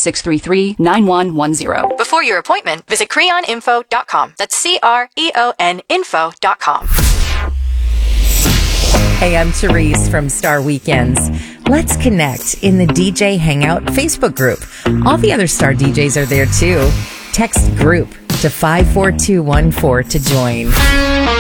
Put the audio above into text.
888-633-9110. Before your appointment, visit creoninfo.com. That's CREON info.com. Hey, I'm Therese from Star Weekends. Let's connect in the DJ Hangout Facebook group. All the other Star DJs are there too. Text group to 54214 to join.